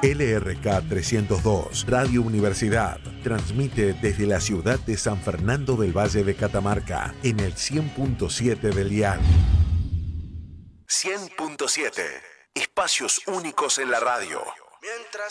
LRK 302, Radio Universidad, transmite desde la ciudad de San Fernando del Valle de Catamarca en el 100.7 del dial. 100.7, espacios únicos en la radio.